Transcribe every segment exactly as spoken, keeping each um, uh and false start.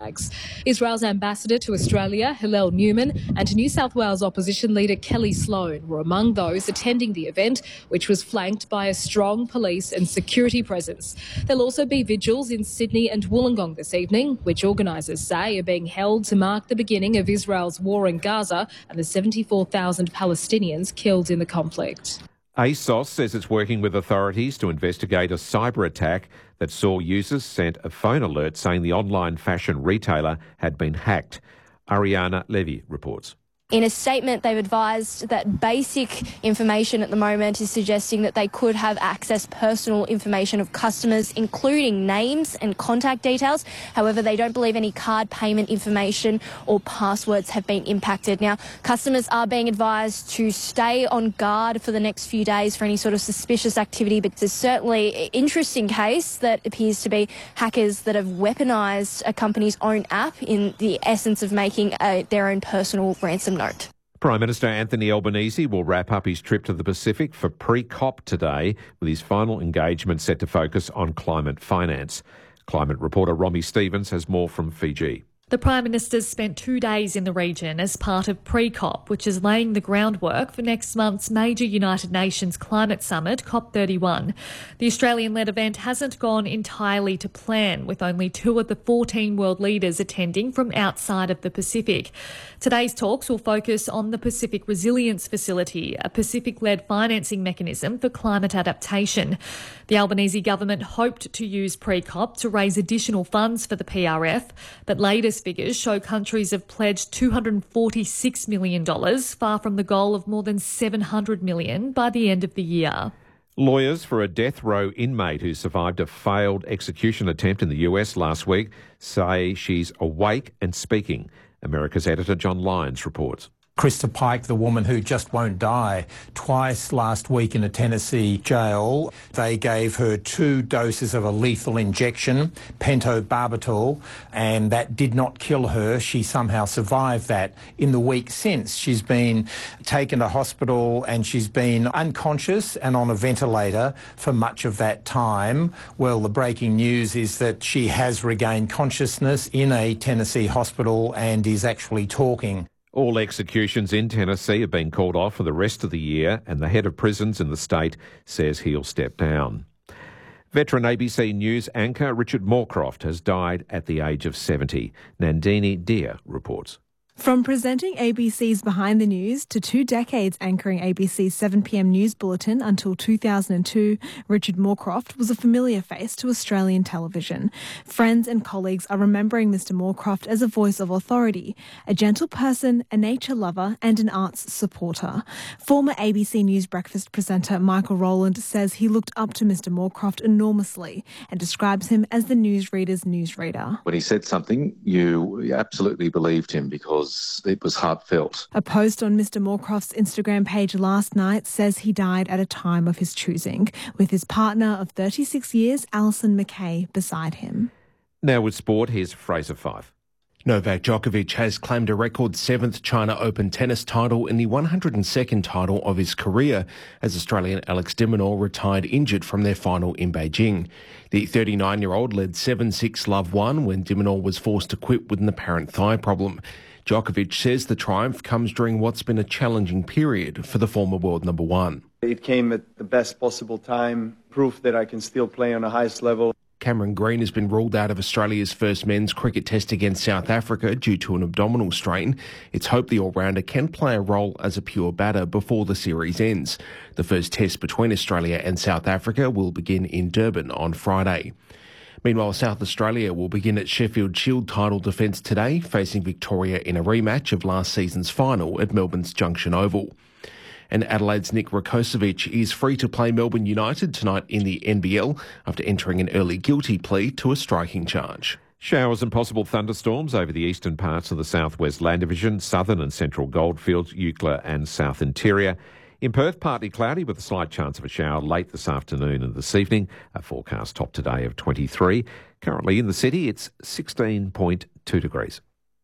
flags. Israel's ambassador to Australia, Hillel Newman, and New South Wales opposition leader Kelly Sloan were among those attending the event, which was flanked by a strong police and security presence. There'll also be vigils in Sydney and Wollongong this evening, which organisers say are being held to mark the beginning of Israel's war in Gaza and the seventy-four thousand Palestinians killed in the conflict. ASOS says it's working with authorities to investigate a cyber attack that saw users sent a phone alert saying the online fashion retailer had been hacked. Ariana Levy reports. In a statement, they've advised that basic information at the moment is suggesting that they could have accessed personal information of customers, including names and contact details. However, they don't believe any card payment information or passwords have been impacted. Now, customers are being advised to stay on guard for the next few days for any sort of suspicious activity, but there's certainly an interesting case that appears to be hackers that have weaponised a company's own app in the essence of making a, their own personal ransom note. Prime Minister Anthony Albanese will wrap up his trip to the Pacific for pre-COP today, with his final engagement set to focus on climate finance. Climate reporter Romy Stevens has more from Fiji. The Prime Minister's spent two days in the region as part of pre-COP, which is laying the groundwork for next month's major United Nations climate summit, COP thirty-one. The Australian-led event hasn't gone entirely to plan, with only two of the fourteen world leaders attending from outside of the Pacific. Today's talks will focus on the Pacific Resilience Facility, a Pacific-led financing mechanism for climate adaptation. The Albanese government hoped to use pre-COP to raise additional funds for the P R F, but latest figures show countries have pledged two hundred forty-six million dollars, far from the goal of more than seven hundred million dollars by the end of the year. Lawyers for a death row inmate who survived a failed execution attempt in the U S last week say she's awake and speaking. America's editor John Lyons reports. Krista Pike, the woman who just won't die, twice last week in a Tennessee jail. They gave her two doses of a lethal injection, pentobarbital, and that did not kill her. She somehow survived that. In the week since, she's been taken to hospital and she's been unconscious and on a ventilator for much of that time. Well, the breaking news is that she has regained consciousness in a Tennessee hospital and is actually talking. All executions in Tennessee have been called off for the rest of the year, and the head of prisons in the state says he'll step down. Veteran A B C News anchor Richard Moorcroft has died at the age of seventy. Nandini Deer reports. From presenting A B C's Behind the News to two decades anchoring A B C's seven p m news bulletin until two thousand two, Richard Moorcroft was a familiar face to Australian television. Friends and colleagues are remembering Mister Moorcroft as a voice of authority, a gentle person, a nature lover and an arts supporter. Former A B C News breakfast presenter Michael Rowland says he looked up to Mister Moorcroft enormously and describes him as the newsreader's newsreader. When he said something, you absolutely believed him because it was heartfelt. A post on Mister Moorcroft's Instagram page last night says he died at a time of his choosing, with his partner of thirty-six years, Alison McKay, beside him. Now with sport, here's Fraser Fife. Novak Djokovic has claimed a record seventh China Open tennis title and the one hundred second title of his career as Australian Alex de Minaur retired injured from their final in Beijing. The thirty-nine-year-old led seven six love one when de Minaur was forced to quit with an apparent thigh problem. Djokovic says the triumph comes during what's been a challenging period for the former world number one. It came at the best possible time, proof that I can still play on the highest level. Cameron Green has been ruled out of Australia's first men's cricket test against South Africa due to an abdominal strain. It's hoped the all-rounder can play a role as a pure batter before the series ends. The first test between Australia and South Africa will begin in Durban on Friday. Meanwhile, South Australia will begin its Sheffield Shield title defence today, facing Victoria in a rematch of last season's final at Melbourne's Junction Oval. And Adelaide's Nick Rakocevic is free to play Melbourne United tonight in the N B L after entering an early guilty plea to a striking charge. Showers and possible thunderstorms over the eastern parts of the southwest land division, southern and central goldfields, Eucla and south interior. In Perth, partly cloudy with a slight chance of a shower late this afternoon and this evening. A forecast top today of twenty-three. Currently in the city, it's sixteen point two degrees.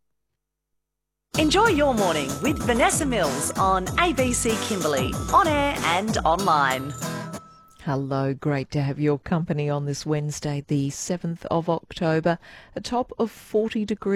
Enjoy your morning with Vanessa Mills on A B C Kimberley, on air and online. Hello, great to have your company on this Wednesday, the seventh of October, a top of forty degrees.